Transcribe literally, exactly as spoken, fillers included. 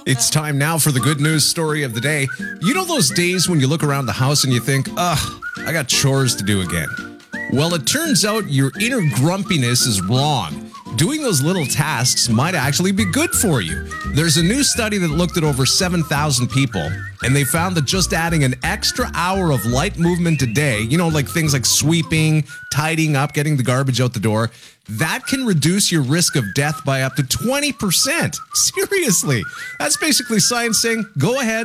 It's time now for the good news story of the day. You know those days when you look around the house and you think, ugh, I got chores to do again. Well, it turns out your inner grumpiness is wrong. Doing those little tasks might actually be good for you. There's a new study that looked at over seven thousand people, and they found that just adding an extra hour of light movement a day, you know, like things like sweeping, tidying up, getting the garbage out the door, that can reduce your risk of death by up to twenty percent. Seriously. That's basically science saying, go ahead.